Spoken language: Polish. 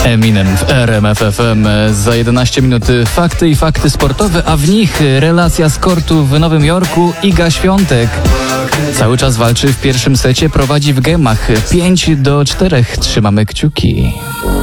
Eminem w RMF FM. Za 11 minut fakty i fakty sportowe, a w nich relacja z kortu w Nowym Jorku. Iga Świątek cały czas walczy w pierwszym secie, prowadzi w gemach 5-4. Trzymamy kciuki.